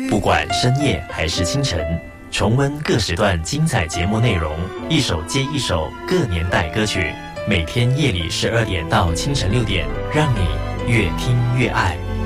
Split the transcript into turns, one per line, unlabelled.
不管深夜还是清晨，重温各时段精彩节目内容，一首接一首各年代歌曲。每天夜里12点到清晨6点，让你越听越爱。